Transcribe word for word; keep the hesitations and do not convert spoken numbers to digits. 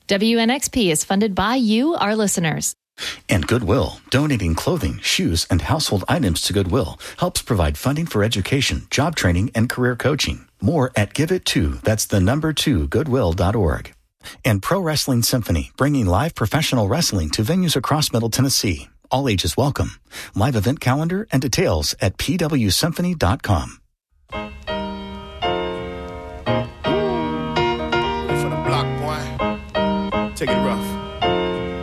W N X P is funded by you, our listeners. And Goodwill, donating clothing, shoes, and household items to Goodwill helps provide funding for education, job training, and career coaching. More at Give It To, that's the number two, goodwill dot org. And Pro Wrestling Symphony, bringing live professional wrestling to venues across Middle Tennessee. All ages welcome. Live event calendar and details at p w symphony dot com. For the block, boy. Take it rough.